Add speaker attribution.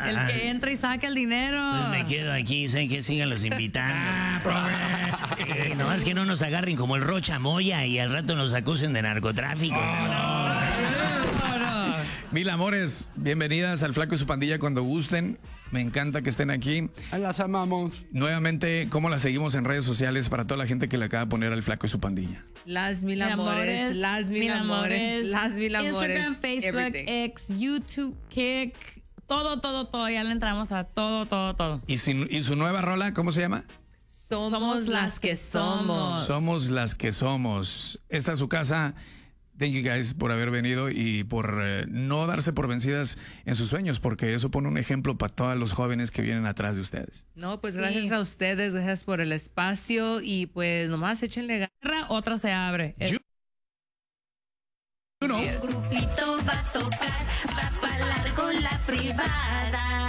Speaker 1: El que entra y saca el dinero.
Speaker 2: Pues me quedo aquí, sé que sigan los invitando. Nomás que no nos agarren como el Rocha Moya y al rato nos acusen de narcotráfico.
Speaker 3: Mil amores, bienvenidas al Flaco y su pandilla cuando gusten. Me encanta que estén aquí.
Speaker 4: Las amamos.
Speaker 3: Nuevamente, ¿cómo la seguimos en redes sociales para toda la gente que le acaba de poner al Flaco y su pandilla?
Speaker 5: Las mil amores, las mil amores, las mil amores.
Speaker 1: Instagram, Facebook,
Speaker 5: everything.
Speaker 1: X, YouTube, Kick, todo. Ya le entramos a todo.
Speaker 3: ¿Y su nueva rola, cómo se llama?
Speaker 5: Somos las que somos.
Speaker 3: Somos las que somos. Esta es su casa. Thank you guys por haber venido y por no darse por vencidas en sus sueños, porque eso pone un ejemplo para todos los jóvenes que vienen atrás de ustedes.
Speaker 5: No, pues gracias a ustedes, gracias por el espacio y pues nomás échenle ganas.
Speaker 1: Otra se abre.
Speaker 3: Uno.
Speaker 6: Grupito va a tocar, va para largo la privada.